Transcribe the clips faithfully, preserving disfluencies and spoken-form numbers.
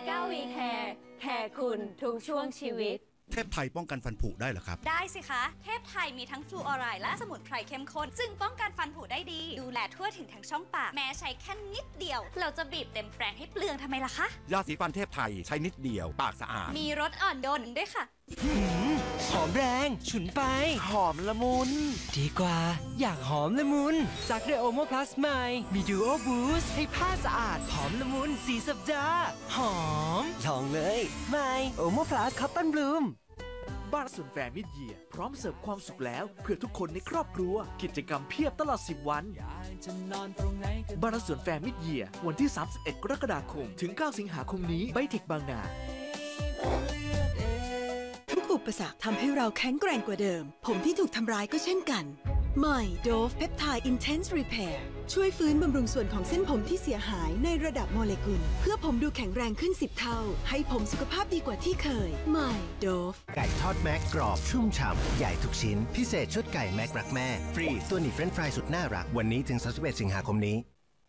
เก้าวีแคร์แคร์คุณทุกช่วงชีวิตเทพไทยป้องกันฟันผุได้เหรอครับได้สิคะเทพไทยมีทั้งฟลูออไรด์และสมุนไพรเข้มข้นซึ่งป้องกันฟันผุได้ดีดูแลทั่วถึงทั้งช่องปากแม้ใช้แค่นิดเดียวเราจะบีบเต็มแปรงให้เปลืองทำไมล่ะคะยาสีฟันเทพไทยใช้นิดเดียวปากสะอาดมีรสอ่อนโดนด้วยค่ะหอมแรงฉุนไปหอมละมุนดีกว่าอยากหอมละมุนซักด้วยโอโมพลัสใหม่มีดูโอบูสต์ให้ผ้าสะอาดหอมละมุนสี่สัปดาห์หอมลองเลยใหม่โอโมพลัสคอตตอนบลูมบ้านสวนแฟร์มิดเยียร์พร้อมเสิร์ฟความสุขแล้วเพื่อทุกคนในครอบครัวกิจกรรมเพียบตลอดสิบวันบ้านสวนแฟร์มิดเยียร์วันที่สามสิบเอ็ดกรกฎาคมถึงเก้าสิงหาคมนี้ไบเทคบางนาทุกอุปสรรคทำให้เราแข็งแกร่งกว่าเดิมผมที่ถูกทำร้ายก็เช่นกันใหม่ Dove Peptide Intense Repair ช่วยฟื้นบำรุงส่วนของเส้นผมที่เสียหายในระดับโมเลกุลเพื่อผมดูแข็งแรงขึ้นสิบเท่าให้ผมสุขภาพดีกว่าที่เคยใหม่ Dove ไก่ทอดแม็กกรอบชุ่มฉ่ำใหญ่ทุกชิ้นพิเศษชุดไก่แม็กรักแม่ฟรีตัวหนีเฟรนช์ฟรายสุดน่ารักวันนี้ถึงสามสิบเอ็ดสิงหาคมนี้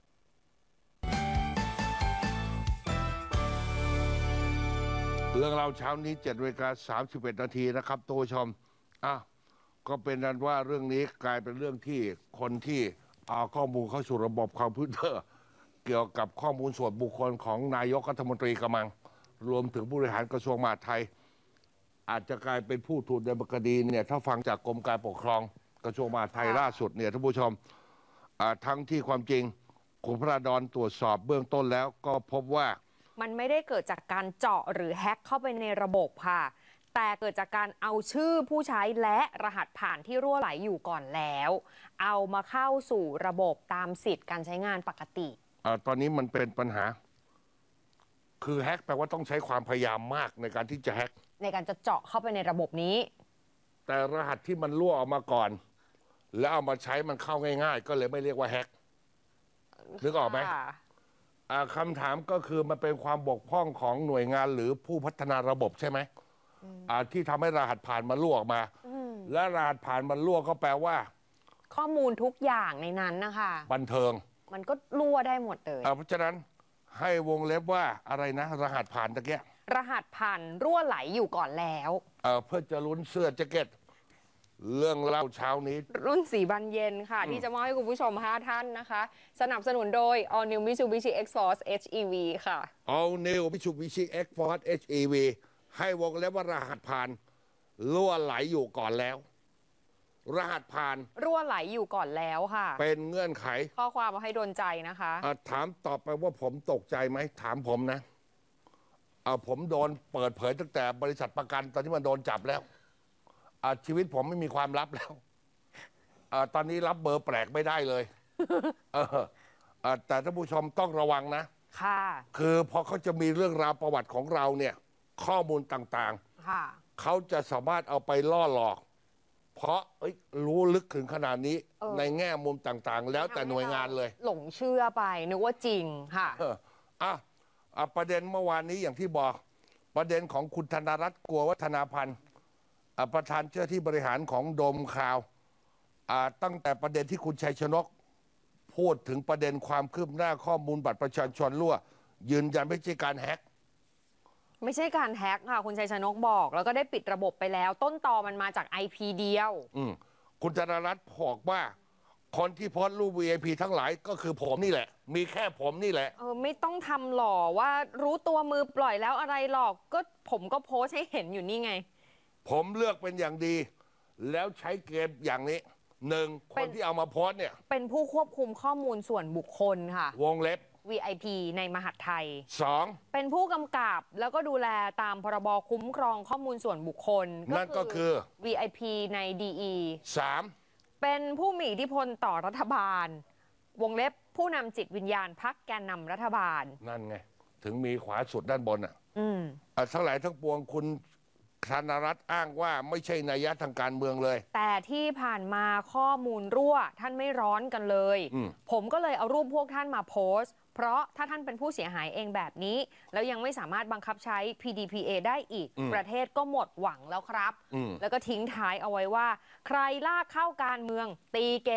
เรื่องเราเช้านี้เจ็ดนาฬิกาสามสิบเอ็ดนาทีนะครับตัวชมอ่ะก็เป็นนั้นว่าเรื่องนี้กลายเป็นเรื่องที่คนที่เอาข้อมูลเข้าสู่ระบบคอมพิวเตอร์เกี่ยวกับข้อมูลส่วนบุคคลของนายกรัฐมนตรีกำลังรวมถึงผู้บริหารกระทรวงมหาดไทยอาจจะกลายเป็นผู้ถูกดำเนินคดีเนี่ยถ้าฟังจากกรมการปกครองกระทรวงมหาดไทยล่าสุดเนี่ยท่านผู้ชมทั้งที่ความจริงคุณพระดอนตรวจสอบเบื้องต้นแล้วก็พบว่ามันไม่ได้เกิดจากการเจาะหรือแฮ็กเข้าไปในระบบค่ะแต่เกิดจากการเอาชื่อผู้ใช้และรหัสผ่านที่รั่วไหลอยู่ก่อนแล้วเอามาเข้าสู่ระบบตามสิทธิ์การใช้งานปกติอ่าตอนนี้มันเป็นปัญหาคือแฮ็กแปลว่าต้องใช้ความพยายามมากในการที่จะแฮ็กในการจะเจาะเข้าไปในระบบนี้แต่รหัสที่มันรั่วออกมาก่อนแล้วเอามาใช้มันเข้าง่ายๆก็เลยไม่เรียกว่าแฮ็กนึกออกไหมคำถามก็คือมันเป็นความบกพร่องของหน่วยงานหรือผู้พัฒนาระบบใช่ไหมที่ทำให้รหัสผ่านมันรั่วออกมาและรหัสผ่านมันรั่วก็แปลว่าข้อมูลทุกอย่างในนั้นนะคะบันเทิงมันก็รั่วได้หมดเลยเพราะฉะนั้นให้วงเล็บว่าอะไรนะรหัสผ่านตะเกียรหัสผ่านรั่วไหลอยู่ก่อนแล้วเพื่อจะลุ้นเสื้อแจ็คเก็ตเรื่องเล่าเช้านี้รุ่นสีบานเย็นค่ะที่จะมอบให้คุณผู้ชมห้าท่านนะคะสนับสนุนโดย All New Mitsubishi X-Force เอช อี วี ค่ะ All New Mitsubishi X-Force เอช อี วี ให้วงเล็บว่ารหัสผ่านรั่วไหลอยู่ก่อนแล้วรหัสผ่านรั่วไหลอยู่ก่อนแล้วค่ะเป็นเงื่อนไขข้อความมาให้โดนใจนะคะถามตอบไปว่าผมตกใจไหมถามผมนะผมโดนเปิดเผยตั้งแต่บริษัทประกันตอนที่มันโดนจับแล้วชีวิตผมไม่มีความลับแล้วตอนนี้รับเบอร์แปลกไม่ได้เลยแต่ท่านผู้ชมต้องระวังนะค่ะคือพอเขาจะมีเรื่องราวประวัติของเราเนี่ยข้อมูลต่างๆเขาจะสามารถเอาไปล่อหลอกเพราะรู้ลึกถึงขนาดนี้ในแง่มุมต่างๆแล้วแต่หน่วยงานเลยหลงเชื่อไปนึกว่าจริงค่ะอ่ะประเด็นเมื่อวานนี้อย่างที่บอกประเด็นของคุณธนรัตน์กัววัฒนาพันธ์ประธานเจ้าที่บริหารของโดมข่าวตั้งแต่ประเด็นที่คุณชัยชนกพูดถึงประเด็นความคืบหน้าข้อมูลบัตรประชาชนรั่วยืนยันไม่ใช่การแฮ็กไม่ใช่การแฮ็กค่ะคุณชัยชนกบอกแล้วก็ได้ปิดระบบไปแล้วต้นตอมันมาจาก ไอ พี เดียวคุณธนรัตน์บอกว่าคนที่โพสต์รูป วี ไอ พี ทั้งหลายก็คือผมนี่แหละมีแค่ผมนี่แหละเออไม่ต้องทำหล่อว่ารู้ตัวมือปล่อยแล้วอะไรหรอกก็ผมก็โพสต์ให้เห็นอยู่นี่ไงผมเลือกเป็นอย่างดีแล้วใช้เกมอย่างนี้หนึ่งคนที่เอามาโพสต์เนี่ยเป็นผู้ควบคุมข้อมูลส่วนบุคคลค่ะวงเล็บวี ไอ พี ในมหาดไทยสองเป็นผู้กำกับแล้วก็ดูแลตามพรบคุ้มครองข้อมูลส่วนบุคคลนั่นก็คือวี ไอ พี ใน ดี อีสามเป็นผู้มีอิทธิพลต่อรัฐบาลวงเล็บผู้นำจิตวิญญาณพรรคแกนนำรัฐบาลนั่นไงถึงมีขวาสุดด้านบนอ่ะอืมทั้งหลายทั้งปวงคุณธนรัตน์อ้างว่าไม่ใช่นัยยะทางการเมืองเลยแต่ที่ผ่านมาข้อมูลรั่วท่านไม่ร้อนกันเลยผมก็เลยเอารูปพวกท่านมาโพสต์เพราะถ้าท่านเป็นผู้เสียหายเองแบบนี้แล้วยังไม่สามารถบังคับใช้ พี ดี พี เอ ได้อีกประเทศก็หมดหวังแล้วครับแล้วก็ทิ้งท้ายเอาไว้ว่าใครลากเข้าการเมืองตีเก